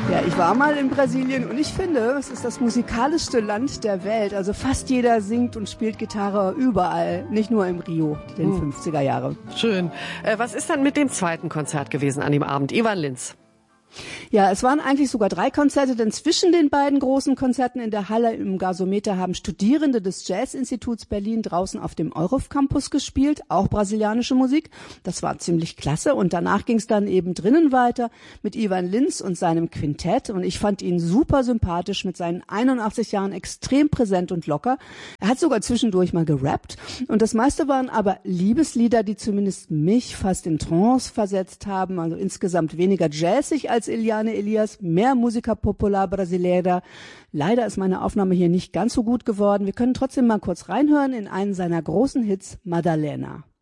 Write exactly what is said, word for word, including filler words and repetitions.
Ja, ich war mal in Brasilien und ich finde, es ist das musikalischste Land der Welt. Also fast jeder singt und spielt Gitarre überall, nicht nur im Rio, den hm. fünfziger Jahre. Schön. Äh, was ist dann mit dem zweiten Konzert gewesen an dem Abend? Ivan Lins. Ja, es waren eigentlich sogar drei Konzerte, denn zwischen den beiden großen Konzerten in der Halle im Gasometer haben Studierende des Jazz-Instituts Berlin draußen auf dem Eurof Campus gespielt, auch brasilianische Musik. Das war ziemlich klasse und danach ging es dann eben drinnen weiter mit Ivan Lins und seinem Quintett und ich fand ihn super sympathisch, mit seinen einundachtzig Jahren extrem präsent und locker. Er hat sogar zwischendurch mal gerappt und das meiste waren aber Liebeslieder, die zumindest mich fast in Trance versetzt haben, also insgesamt weniger jazzig als als Eliane Elias, mehr Música Popular Brasileira. Leider ist meine Aufnahme hier nicht ganz so gut geworden. Wir können trotzdem mal kurz reinhören in einen seiner großen Hits, Madalena.